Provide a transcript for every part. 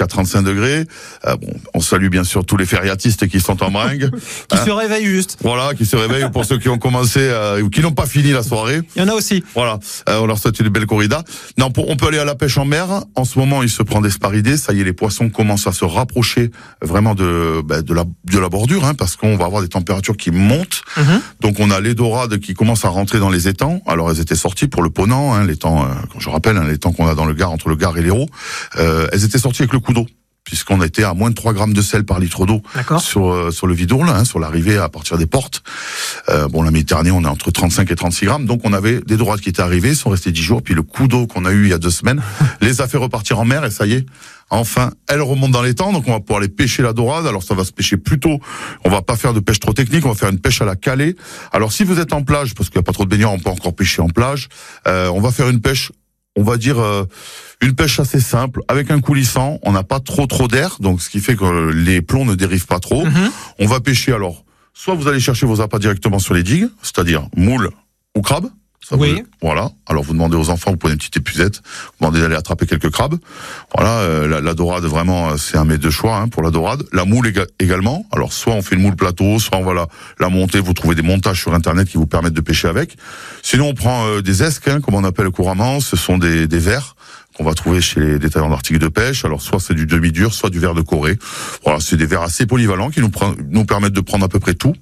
jusqu'à 35 degrés. Bon, on salue bien sûr tous les fériatistes qui sont en bringue. Qui se réveillent juste. Voilà, qui se réveillent pour ceux qui ont commencé ou qui n'ont pas fini la soirée. Il y en a aussi. Voilà, on leur souhaite une belle corrida. Non, on peut aller à la pêche en mer. En ce moment, il se prend des sparidés. Ça y est, les poissons commencent à se rapprocher vraiment de la bordure, hein, parce qu'on va avoir des températures qui montent. Donc on a les dorades qui commencent à rentrer dans les étangs. Alors elles étaient sorties pour le Ponant, hein, l'étang, je rappelle, hein, l'étang qu'on a dans le Gard, entre le Gard et l'Hérault. Elles étaient sorties avec le coup d'eau, puisqu'on était à moins de 3 grammes de sel par litre d'eau sur le Vidourle, hein, sur l'arrivée à partir des portes. Bon, la Méditerranée, on est entre 35 et 36 grammes, donc on avait des dorades qui étaient arrivées, sont restées 10 jours, puis le coup d'eau qu'on a eu il y a 2 semaines les a fait repartir en mer, et ça y est, enfin, elles remontent dans l'étang, donc on va pouvoir aller pêcher la dorade. Alors ça va se pêcher plutôt, on va pas faire de pêche trop technique, on va faire une pêche à la calée. Alors si vous êtes en plage, parce qu'il n'y a pas trop de baigneurs, on peut encore pêcher en plage, on va faire une pêche, on va dire une pêche assez simple, avec un coulissant. On n'a pas trop d'air, donc ce qui fait que les plombs ne dérivent pas trop. On va pêcher, alors, soit vous allez chercher vos appâts directement sur les digues, c'est-à-dire moule ou crabe. Voilà. Alors vous demandez aux enfants, vous prenez une petite épuisette, vous demandez d'aller attraper quelques crabes. Voilà, la dorade, vraiment, c'est un mets de choix, hein, pour la dorade. La moule également. Alors soit on fait une moule plateau, soit on va la monter. Vous trouvez des montages sur Internet qui vous permettent de pêcher avec. Sinon on prend des esques, hein, comme on appelle couramment. Ce sont des vers qu'on va trouver chez les détaillants d'articles de pêche. Alors soit c'est du demi-dur, soit du verre de Corée. Voilà, c'est des verres assez polyvalents qui nous permettent de prendre à peu près tout.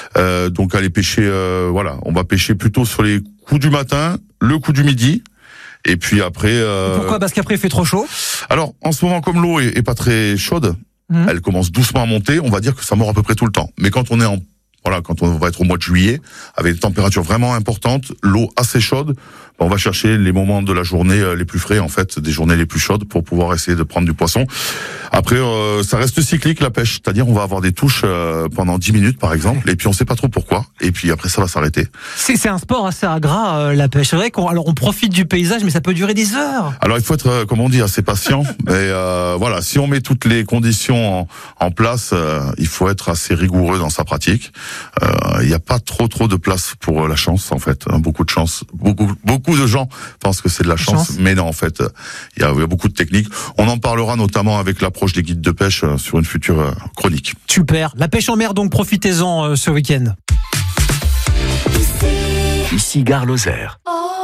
Donc aller pêcher, voilà, on va pêcher plutôt sur les coups du matin, le coup du midi, et puis après. Pourquoi ? Parce qu'après il fait trop chaud. Alors en ce moment, comme l'eau est pas très chaude, elle commence doucement à monter. On va dire que ça mord à peu près tout le temps. Mais quand on est quand on va être au mois de juillet, avec des températures vraiment importantes, l'eau assez chaude, on va chercher les moments de la journée les plus frais, en fait, des journées les plus chaudes pour pouvoir essayer de prendre du poisson. Après, ça reste cyclique, la pêche. C'est-à-dire, on va avoir des touches pendant 10 minutes, par exemple, et puis on sait pas trop pourquoi. Et puis après, ça va s'arrêter. C'est un sport assez agrat, la pêche. C'est vrai on profite du paysage, mais ça peut durer des heures. Alors, il faut être, comme on dit, assez patient. Mais voilà, si on met toutes les conditions en place, il faut être assez rigoureux dans sa pratique. Il n'y a pas trop de place pour la chance, en fait. Beaucoup de chance. Beaucoup de gens pensent que c'est de la chance, mais non, en fait, il y a beaucoup de techniques. On en parlera notamment avec l'approche des guides de pêche sur une future chronique. Super. La pêche en mer, donc profitez-en ce week-end. Ici Gare Lozère.